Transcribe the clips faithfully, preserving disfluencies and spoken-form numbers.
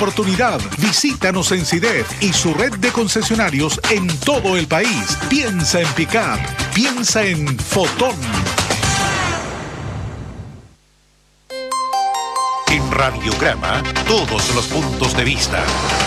Oportunidad. Visítanos en SIDEF y su red de concesionarios en todo el país. Piensa en Pickup. Piensa en Fotón. En Radiograma, todos los puntos de vista.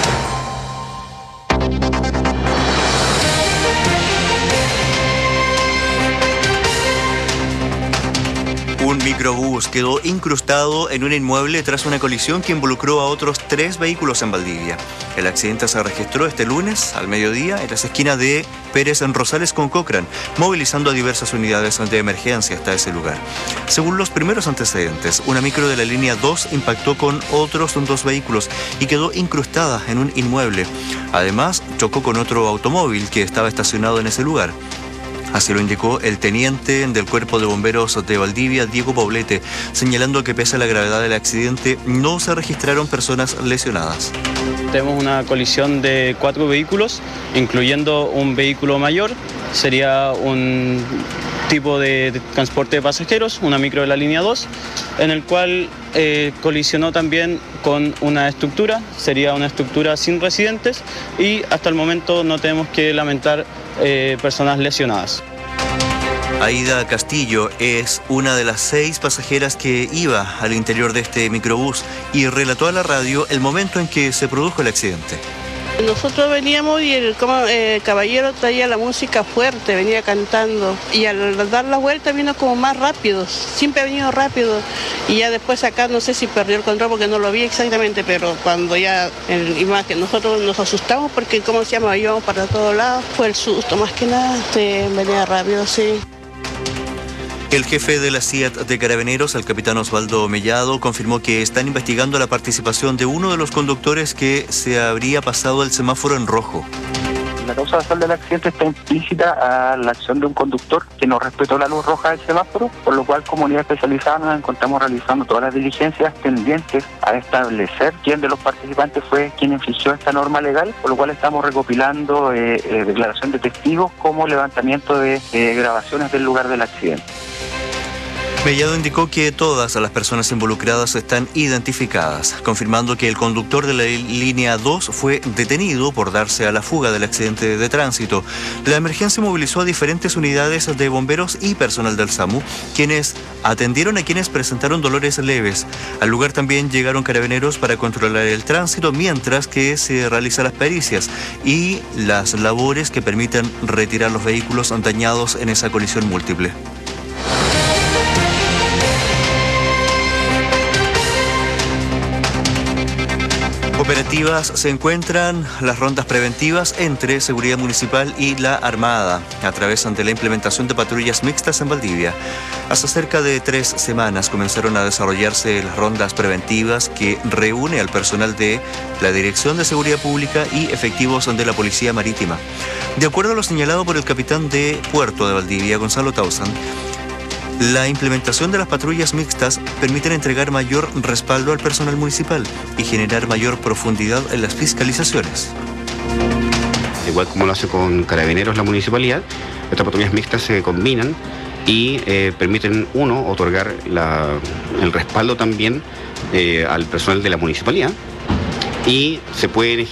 Un microbús quedó incrustado en un inmueble tras una colisión que involucró a otros tres vehículos en Valdivia. El accidente se registró este lunes al mediodía en las esquinas de Pérez en Rosales con Cochrane, movilizando a diversas unidades de emergencia hasta ese lugar. Según los primeros antecedentes, una micro de la línea dos impactó con otros dos vehículos y quedó incrustada en un inmueble. Además, chocó con otro automóvil que estaba estacionado en ese lugar. Así lo indicó el teniente del Cuerpo de Bomberos de Valdivia, Diego Poblete, señalando que pese a la gravedad del accidente, no se registraron personas lesionadas. Tenemos una colisión de cuatro vehículos, incluyendo un vehículo mayor. Sería un tipo de, de transporte de pasajeros, una micro de la línea dos, en el cual eh, colisionó también con una estructura. Sería una estructura sin residentes y hasta el momento no tenemos que lamentar eh, personas lesionadas. Aida Castillo es una de las seis pasajeras que iba al interior de este microbús y relató a la radio el momento en que se produjo el accidente. Nosotros veníamos y el eh, caballero traía la música fuerte, venía cantando y al dar la vuelta vino como más rápido, siempre ha venido rápido y ya después acá no sé si perdió el control porque no lo vi exactamente, pero cuando ya el imagen nosotros nos asustamos porque como se llama, íbamos para todos lados, fue el susto más que nada, sí, venía rápido, sí. El jefe de la C I A T de Carabineros, el capitán Osvaldo Mellado, confirmó que están investigando la participación de uno de los conductores que se habría pasado el semáforo en rojo. La causa basal del accidente está implícita a la acción de un conductor que no respetó la luz roja del semáforo, por lo cual como unidad especializada nos encontramos realizando todas las diligencias tendientes a establecer quién de los participantes fue quien infringió esta norma legal, por lo cual estamos recopilando eh, eh, declaración de testigos como levantamiento de eh, grabaciones del lugar del accidente. Mellado indicó que todas las personas involucradas están identificadas, confirmando que el conductor de la línea dos fue detenido por darse a la fuga del accidente de tránsito. La emergencia movilizó a diferentes unidades de bomberos y personal del SAMU, quienes atendieron a quienes presentaron dolores leves. Al lugar también llegaron carabineros para controlar el tránsito, mientras que se realizan las pericias y las labores que permiten retirar los vehículos dañados en esa colisión múltiple. Operativas se encuentran las rondas preventivas entre Seguridad Municipal y la Armada a través de la implementación de patrullas mixtas en Valdivia. Hace cerca de tres semanas comenzaron a desarrollarse las rondas preventivas que reúne al personal de la Dirección de Seguridad Pública y efectivos de la Policía Marítima. De acuerdo a lo señalado por el capitán de Puerto de Valdivia, Gonzalo Tausan, la implementación de las patrullas mixtas permite entregar mayor respaldo al personal municipal y generar mayor profundidad en las fiscalizaciones. Igual como lo hace con Carabineros la municipalidad, estas patrullas mixtas se combinan y eh, permiten, uno, otorgar la, el respaldo también eh, al personal de la municipalidad y se pueden